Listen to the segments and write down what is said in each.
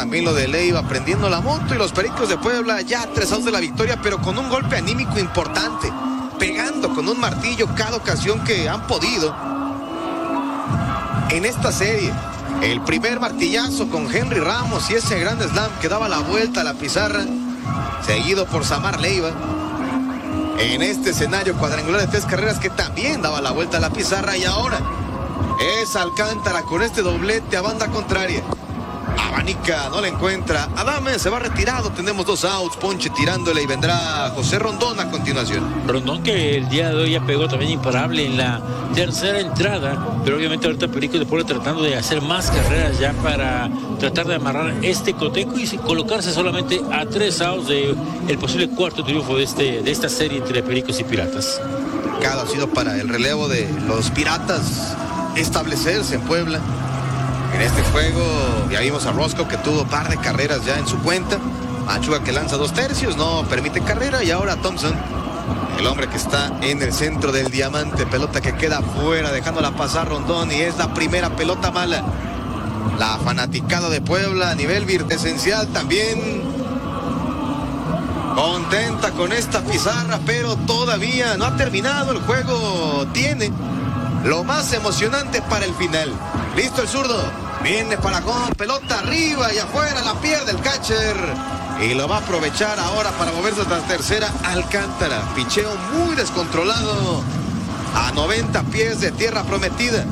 también lo de Leiva prendiendo la moto, y los Pericos de Puebla ya 3-2 de la victoria, pero con un golpe anímico importante, pegando con un martillo cada ocasión que han podido en esta serie. El primer martillazo con Henry Ramos y ese gran slam que daba la vuelta a la pizarra, seguido por Samar Leiva. En este escenario cuadrangular de 3 carreras que también daba la vuelta a la pizarra, y ahora es Alcántara con este doblete a banda contraria. Abanica, no la encuentra. Adame se va retirado. Tenemos 2 outs. Ponche tirándole y vendrá José Rondón a continuación. Rondón, que el día de hoy ya pegó también imparable en la tercera entrada. Pero obviamente ahorita Pericos de Puebla tratando de hacer más carreras ya para tratar de amarrar este cotejo y colocarse solamente a 3 outs de el posible cuarto triunfo de esta serie entre Pericos y Piratas. Cada ha sido para el relevo de los Piratas establecerse en Puebla. En este juego ya vimos a Roscoe, que tuvo par de carreras ya en su cuenta. Machuga, que lanza 2 tercios, no permite carrera. Y ahora Thompson, el hombre que está en el centro del diamante. Pelota que queda fuera, dejándola pasar Rondón, y es la primera pelota mala. La fanaticada de Puebla a nivel esencial también contenta con esta pizarra, pero todavía no ha terminado el juego. Tiene lo más emocionante para el final. Listo el zurdo, viene para con pelota arriba y afuera, la pierde el catcher y lo va a aprovechar ahora para moverse hasta la tercera. Alcántara, picheo muy descontrolado a 90 pies de tierra prometida.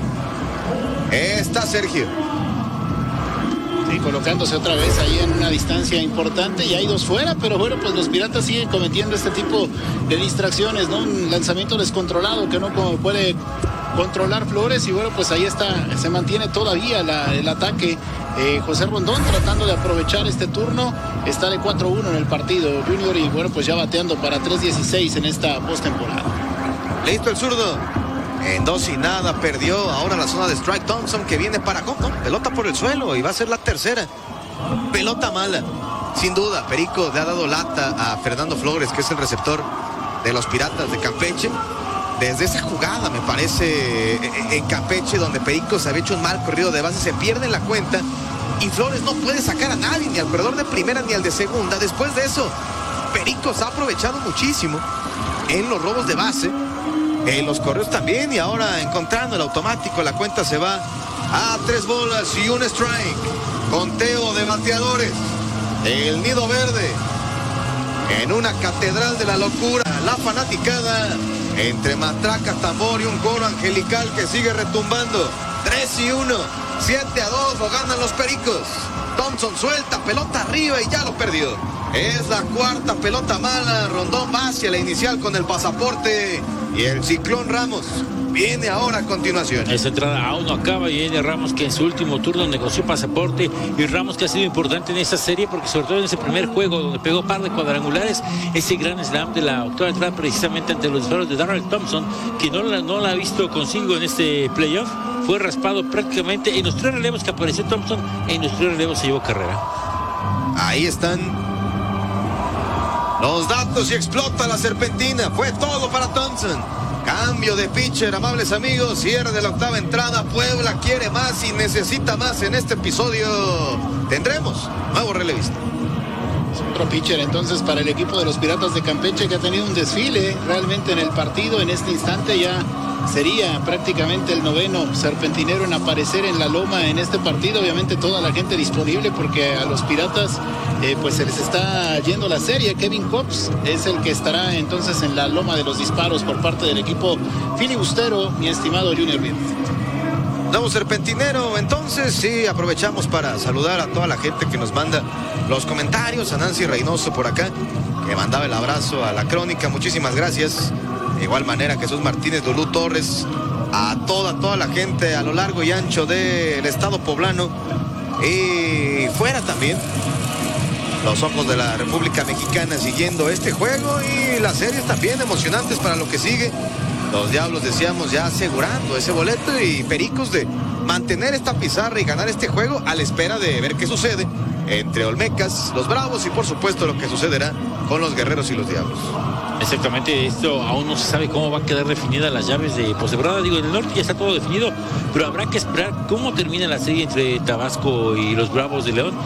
Está Sergio. Sí, colocándose otra vez ahí en una distancia importante, y hay 2 fuera, pero bueno, pues los Piratas siguen cometiendo este tipo de distracciones, ¿no? Un lanzamiento descontrolado que no puede controlar Flores, y bueno, pues ahí está, se mantiene todavía el ataque. José Rondón tratando de aprovechar este turno, está de 4-1 en el partido Junior, y bueno, pues ya bateando para 3-16 en esta postemporada. Listo el zurdo, en 2-0, perdió ahora la zona de strike Thompson, que viene para home, ¿no? Pelota por el suelo y va a ser la tercera. Pelota mala, sin duda. Perico le ha dado lata a Fernando Flores, que es el receptor de los Piratas de Campeche. Desde esa jugada, me parece, en Campeche, donde Perico se había hecho un mal corrido de base, se pierde en la cuenta y Flores no puede sacar a nadie, ni al corredor de primera ni al de segunda. Después de eso, Perico se ha aprovechado muchísimo en los robos de base, en los correos también, y ahora encontrando el automático, la cuenta se va a 3 bolas y 1 strike. Conteo de bateadores. El Nido Verde en una catedral de la locura. La fanaticada entre matracas, tambor y un coro angelical que sigue retumbando. 3-1, 7-2, lo ganan los Pericos. Thompson suelta, pelota arriba y ya lo perdió. Es la 4ª pelota mala. Rondón va hacia la inicial con el pasaporte, y el Ciclón Ramos viene ahora a continuación. Esa entrada aún no acaba, y viene Ramos, que en su último turno negoció pasaporte, y Ramos, que ha sido importante en esta serie porque sobre todo en ese primer juego donde pegó par de cuadrangulares, ese gran slam de la 8ª entrada precisamente ante los disparos de Darrell Thompson, que no la ha visto consigo en este playoff. Fue raspado prácticamente en los 3 relevos que apareció Thompson, en los 3 relevos se llevó carrera. Ahí están los datos y explota la serpentina. Fue todo para Thompson. Cambio de pitcher, amables amigos. Cierre de la 8ª entrada. Puebla quiere más y necesita más en este episodio. Tendremos nuevo relevista. Otro pitcher entonces para el equipo de los Piratas de Campeche, que ha tenido un desfile realmente en el partido. En este instante ya sería prácticamente el 9º serpentinero en aparecer en la loma en este partido. Obviamente toda la gente disponible, porque a los Piratas pues se les está yendo la serie. Kevin Cops es el que estará entonces en la loma de los disparos por parte del equipo filibustero, mi estimado Junior Beard. Nuevo serpentinero, entonces sí, aprovechamos para saludar a toda la gente que nos manda los comentarios. A Nancy Reynoso por acá, que mandaba el abrazo a la crónica, muchísimas gracias. De igual manera Jesús Martínez, Lulú Torres, a toda la gente a lo largo y ancho del estado poblano y fuera también. Los ojos de la República Mexicana siguiendo este juego y las series también emocionantes para lo que sigue. Los Diablos, decíamos, ya asegurando ese boleto, y Pericos de mantener esta pizarra y ganar este juego a la espera de ver qué sucede entre Olmecas, los Bravos y por supuesto lo que sucederá con los Guerreros y los Diablos. Exactamente, esto aún no se sabe cómo va a quedar definida las llaves de postemporada. Digo, en el norte ya está todo definido, pero habrá que esperar cómo termina la serie entre Tabasco y los Bravos de León.